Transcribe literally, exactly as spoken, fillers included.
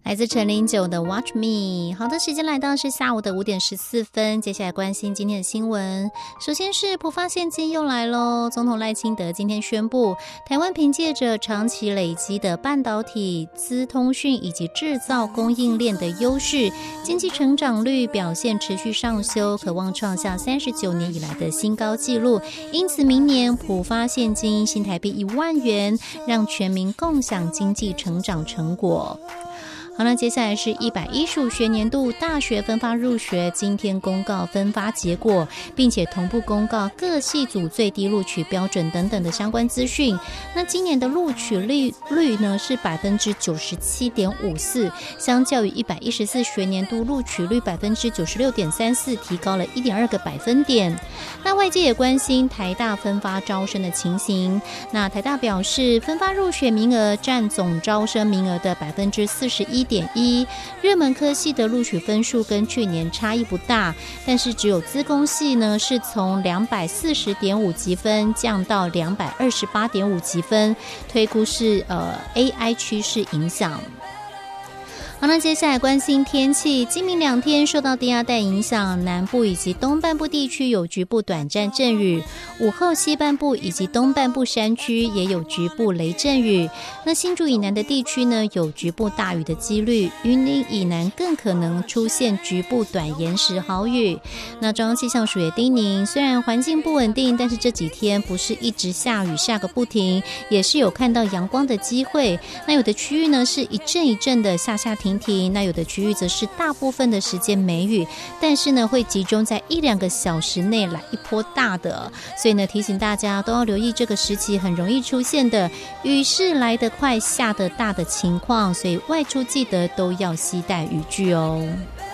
来自陈零九的 Watch Me。 好的，时间来到是下午的五点十四分，接下来关心今天的新闻。首先是普发现金又来咯，总统赖清德今天宣布，台湾凭借着长期累积的半导体、资通讯以及制造供应链的优势，经济成长率表现持续上修，可望创下三十九年以来的新高纪录。因此明年普发现金新台币一万元，让全民共享经济成长成果。好，那接下来是一百一十五学年度大学分发入学，今天公告分发结果，并且同步公告各系组最低录取标准等等的相关资讯。那今年的录取率率呢是 百分之九十七点五四， 相较于一百一十四学年度录取率 百分之九十六点三四， 提高了 一点二个百分点。那外界也关心台大分发招生的情形，那台大表示，分发入学名额占总招生名额的 百分之四十一点一， 热门科系的录取分数跟去年差异不大，但是只有资工系呢是从两百四十点五积分降到两百二十八点五积分，推估是呃 A I 趋势影响。好，那接下来关心天气。今明两天受到低压带影响，南部以及东半部地区有局部短暂阵雨，午后西半部以及东半部山区也有局部雷阵雨。那新竹以南的地区呢，有局部大雨的几率，云林以南更可能出现局部短延时豪雨。那中央气象署也叮咛，虽然环境不稳定，但是这几天不是一直下雨下个不停，也是有看到阳光的机会。那有的区域呢是一阵一阵的下下停停，那有的区域则是大部分的时间没雨，但是呢会集中在一两个小时内来一波大的，所以呢提醒大家都要留意这个时期很容易出现的雨势来得快下得大的情况，所以外出记得都要携带雨具哦。